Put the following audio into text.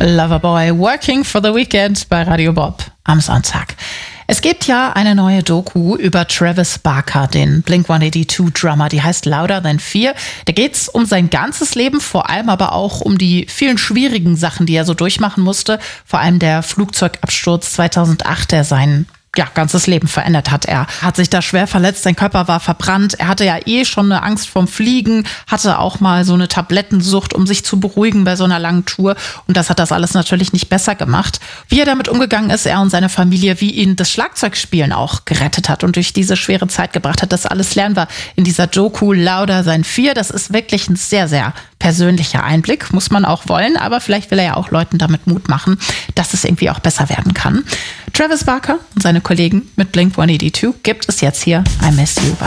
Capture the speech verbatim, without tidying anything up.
Loverboy, Working for the Weekend bei Radio Bob am Sonntag. Es gibt ja eine neue Doku über Travis Barker, den Blink one eighty-two Drummer, die heißt Louder Than Fear. Da geht's um sein ganzes Leben, vor allem aber auch um die vielen schwierigen Sachen, die er so durchmachen musste. Vor allem der Flugzeugabsturz zweitausendacht, der seinen ja, ganzes Leben verändert hat. Er hat sich da schwer verletzt, sein Körper war verbrannt. Er hatte ja eh schon eine Angst vorm Fliegen, hatte auch mal so eine Tablettensucht, um sich zu beruhigen bei so einer langen Tour. Und das hat das alles natürlich nicht besser gemacht. Wie er damit umgegangen ist, er und seine Familie, wie ihn das Schlagzeugspielen auch gerettet hat und durch diese schwere Zeit gebracht hat, das alles lernen wir in dieser Doku Louder Than Fear. Das ist wirklich ein sehr, sehr persönlicher Einblick, muss man auch wollen. Aber vielleicht will er ja auch Leuten damit Mut machen, dass es irgendwie auch besser werden kann. Travis Barker und seine Kollegen mit Blink one eighty-two gibt es jetzt hier I Miss You.